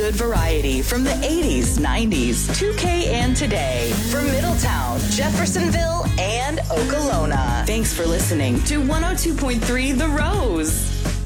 good variety from the 80s, 90s, 2K, and today. From Middletown, Jeffersonville, and Okolona. Thanks for listening to 102.3 The Rose.